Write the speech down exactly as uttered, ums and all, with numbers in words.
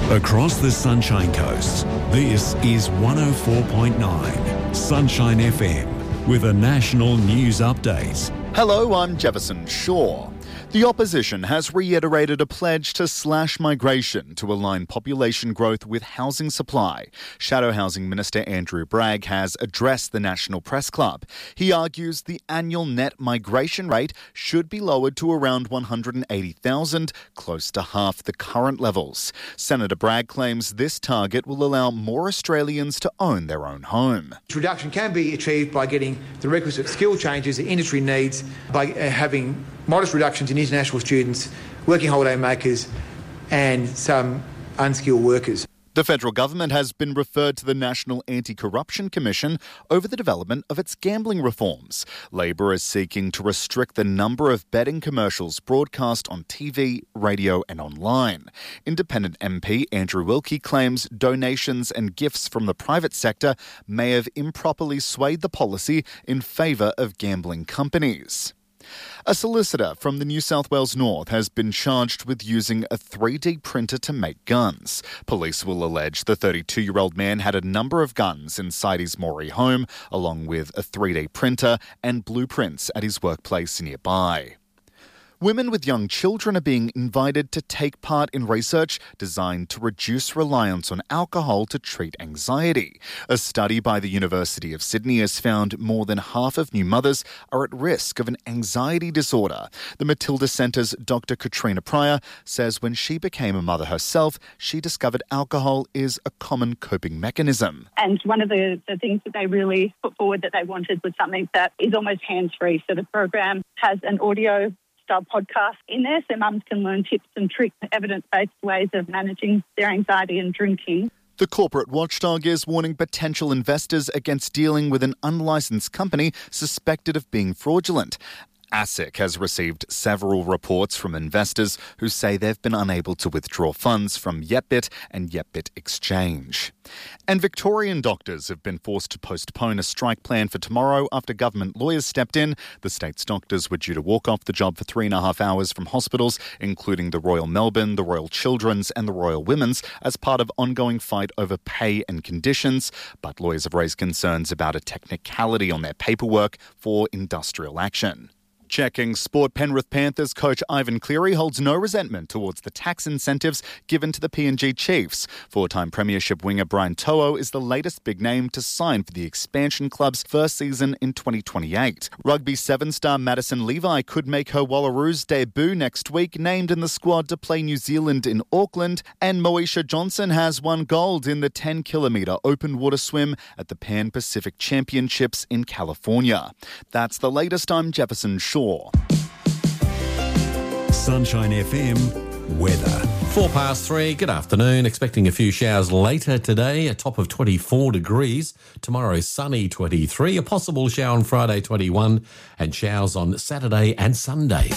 Across the Sunshine Coast, this is one oh four point nine Sunshine F M with a national news update. Hello, I'm Jefferson Shaw. The opposition has reiterated a pledge to slash migration to align population growth with housing supply. Shadow Housing Minister Andrew Bragg has addressed the National Press Club. He argues the annual net migration rate should be lowered to around one hundred eighty thousand, close to half the current levels. Senator Bragg claims this target will allow more Australians to own their own home. This reduction can be achieved by getting the requisite skill changes the industry needs, by having modest reductions in international students, working holiday makers and some unskilled workers. The federal government has been referred to the National Anti-Corruption Commission over the development of its gambling reforms. Labor is seeking to restrict the number of betting commercials broadcast on T V, radio and online. Independent M P Andrew Wilkie claims donations and gifts from the private sector may have improperly swayed the policy in favour of gambling companies. A solicitor from the New South Wales North has been charged with using a three D printer to make guns. Police will allege the thirty-two-year-old man had a number of guns inside his Moree home, along with a three D printer and blueprints at his workplace nearby. Women with young children are being invited to take part in research designed to reduce reliance on alcohol to treat anxiety. A study by the University of Sydney has found more than half of new mothers are at risk of an anxiety disorder. The Matilda Centre's Doctor Katrina Pryor says when she became a mother herself, she discovered alcohol is a common coping mechanism. And one of the, the things that they really put forward that they wanted was something that is almost hands-free. So the program has an audio podcast in there so mums can learn tips and tricks, evidence-based ways of managing their anxiety and drinking. The corporate watchdog is warning potential investors against dealing with an unlicensed company suspected of being fraudulent. ASIC has received several reports from investors who say they've been unable to withdraw funds from Yepbit and Yepbit Exchange. And Victorian doctors have been forced to postpone a strike plan for tomorrow after government lawyers stepped in. The state's doctors were due to walk off the job for three and a half hours from hospitals, including the Royal Melbourne, the Royal Children's and the Royal Women's, as part of ongoing fight over pay and conditions. But lawyers have raised concerns about a technicality on their paperwork for industrial action. Checking sport, Penrith Panthers coach Ivan Cleary holds no resentment towards the tax incentives given to the P N G Chiefs. Four-time premiership winger Brian To'o is the latest big name to sign for the expansion club's first season in twenty twenty-eight. Rugby seven-star Madison Levi could make her Wallaroos debut next week, named in the squad to play New Zealand in Auckland. And Moesha Johnson has won gold in the ten-kilometre open water swim at the Pan Pacific Championships in California. That's the latest. I'm Jefferson Shaw. Sunshine F M weather. Four past three, good afternoon. Expecting a few showers later today, a top of twenty-four degrees. Tomorrow, sunny twenty-three, a possible shower on Friday twenty-one, and showers on Saturday and Sunday.